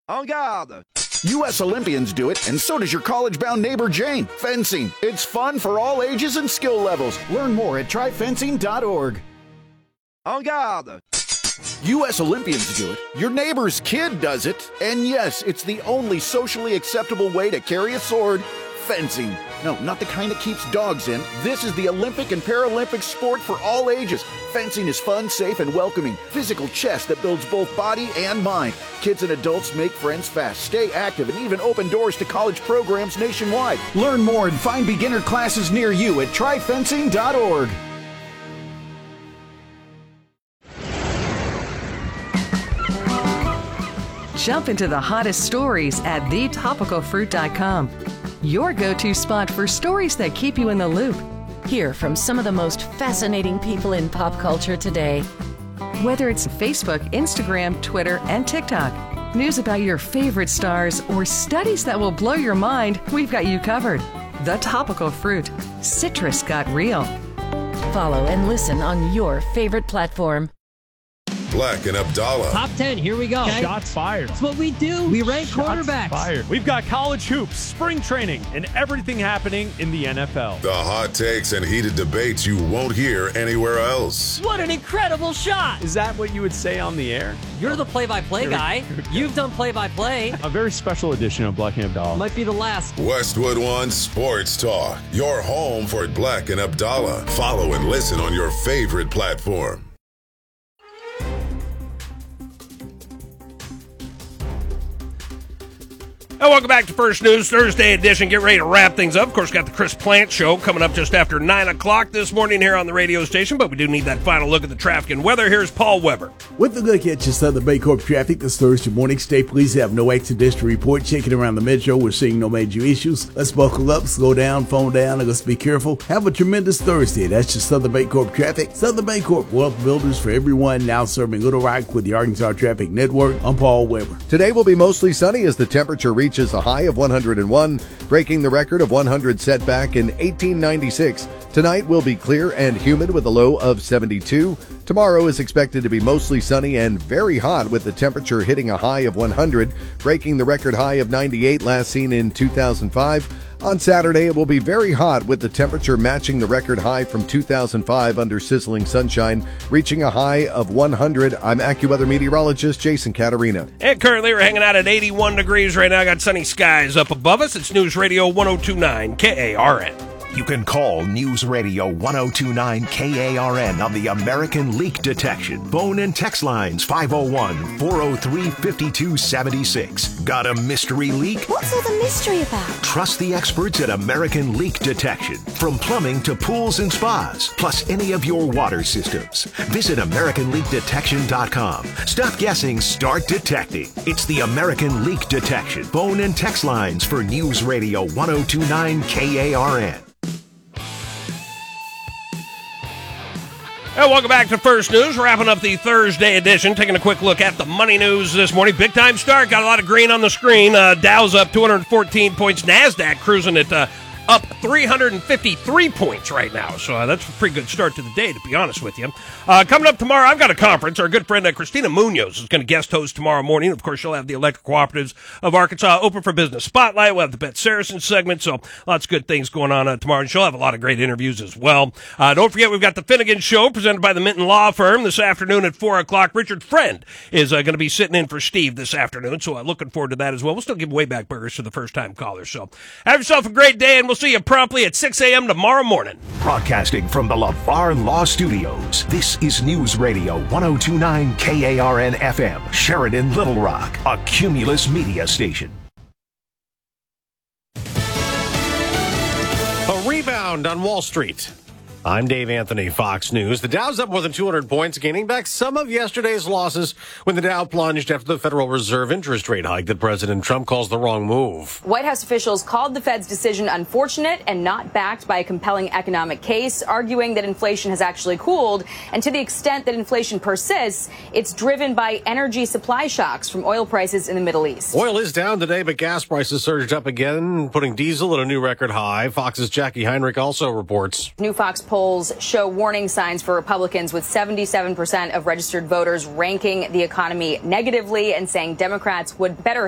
En garde! U.S. Olympians do it, and so does your college-bound neighbor Jane. Fencing. It's fun for all ages and skill levels. Learn more at tryfencing.org. En garde! U.S. Olympians do it. Your neighbor's kid does it. And yes, it's the only socially acceptable way to carry a sword. Fencing. No, not the kind that keeps dogs in. This is the Olympic and Paralympic sport for all ages. Fencing is fun, safe, and welcoming. Physical chess that builds both body and mind. Kids and adults make friends fast, stay active, and even open doors to college programs nationwide. Learn more and find beginner classes near you at tryfencing.org. Jump into the hottest stories at thetopicalfruit.com. Your go-to spot for stories that keep you in the loop. Hear from some of the most fascinating people in pop culture today. Whether it's Facebook, Instagram, Twitter, and TikTok, news about your favorite stars, or studies that will blow your mind, we've got you covered. The Topical Fruit. Citrus got real. Follow and listen on your favorite platform. Black and Abdallah. Top 10, here we go. Okay. Shots fired. That's what we do. We rank quarterbacks. Fired. We've got college hoops, spring training, and everything happening in the NFL. The hot takes and heated debates you won't hear anywhere else. What an incredible shot. Is that what you would say on the air? You're the play-by-play guy. You've done play-by-play. A very special edition of Black and Abdallah. Might be the last. Westwood One Sports Talk. Your home for Black and Abdallah. Follow and listen on your favorite platform. And welcome back to First News Thursday edition. Get ready to wrap things up. Of course, got the Chris Plant Show coming up just after 9 o'clock this morning here on the radio station, but we do need that final look at the traffic and weather. Here's Paul Weber. With a look at your Southern Baycorp traffic this Thursday morning, state police have no accidents to report. Checking around the metro, we're seeing no major issues. Let's buckle up, slow down, phone down, and let's be careful. Have a tremendous Thursday. That's your Southern Baycorp traffic. Southern Baycorp, wealth builders for everyone, now serving Little Rock with the Arkansas Traffic Network. I'm Paul Weber. Today will be mostly sunny as the temperature reaches a high of 101, breaking the record of 100 set back in 1896. Tonight will be clear and humid with a low of 72. Tomorrow is expected to be mostly sunny and very hot with the temperature hitting a high of 100, breaking the record high of 98 last seen in 2005. On Saturday, it will be very hot with the temperature matching the record high from 2005 under sizzling sunshine, reaching a high of 100. I'm AccuWeather meteorologist Jason Caterina. And currently we're hanging out at 81 degrees right now. Got sunny skies up above us. It's News Radio 1029 KARN. You can call News Radio 1029 KARN on the American Leak Detection. Phone and text lines 501-403-5276. Got a mystery leak? What's all the mystery about? Trust the experts at American Leak Detection. From plumbing to pools and spas, plus any of your water systems. Visit AmericanLeakDetection.com. Stop guessing, start detecting. It's the American Leak Detection. Phone and text lines for News Radio 1029 KARN. And welcome back to First News. Wrapping up the Thursday edition, taking a quick look at the money news this morning. Big time start, got a lot of green on the screen. Dow's up 214 points. NASDAQ cruising at up 353 points right now. So that's a pretty good start to the day, to be honest with you. Coming up tomorrow, I've got a conference. Our good friend Christina Munoz is going to guest host tomorrow morning. Of course, she'll have the Electric Cooperatives of Arkansas Open for Business Spotlight. We'll have the Beth Saracen segment. So lots of good things going on tomorrow. And she'll have a lot of great interviews as well. Don't forget, we've got the Finnegan Show presented by the Minton Law Firm this afternoon at 4 o'clock. Richard Friend is going to be sitting in for Steve this afternoon. So looking forward to that as well. We'll still give away back burgers to the first-time callers. So have yourself a great day, and we'll see you promptly at 6 a.m. tomorrow morning. Broadcasting from the LaVar Law Studios, this is News Radio 1029 KARN FM, Sheridan, Little Rock, a Cumulus media station. A rebound on Wall Street. I'm Dave Anthony, Fox News. The Dow's up more than 200 points, gaining back some of yesterday's losses when the Dow plunged after the Federal Reserve interest rate hike that President Trump calls the wrong move. White House officials called the Fed's decision unfortunate and not backed by a compelling economic case, arguing that inflation has actually cooled. And to the extent that inflation persists, it's driven by energy supply shocks from oil prices in the Middle East. Oil is down today, but gas prices surged up again, putting diesel at a new record high. Fox's Jackie Heinrich also reports. New Fox polls show warning signs for Republicans, with 77% of registered voters ranking the economy negatively and saying Democrats would better